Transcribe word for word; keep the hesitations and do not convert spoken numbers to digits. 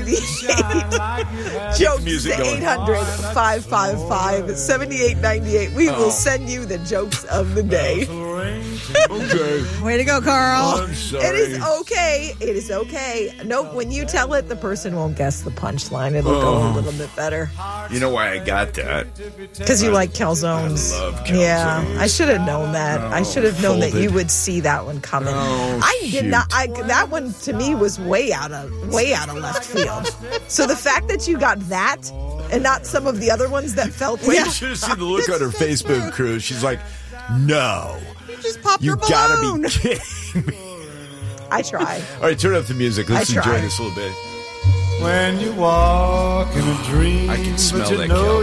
eighty-eight. Jokes to eight hundred, five five five, seven eight nine eight. We will send you the jokes of the day. Okay. Way to go, Carl. I'm sorry. It is okay. It is okay. Nope, when you tell it, the person won't guess the punchline. It'll Oh. go a little bit better. You know why I got that? Because you like calzones. I love calzones. Yeah, I should have known that. I should have known that folded. you would see that one coming. Oh, I did shoot. not. I, that one to me was way out of way out of left field. So the fact that you got that and not some of the other ones that felt way. You should have seen the look on her Facebook crew. She's like, no. You just popped You your balloon. gotta be kidding me. I try. All right, turn up the music. Let's I enjoy tried. this a little bit. When you walk in a dream, I can smell but you that know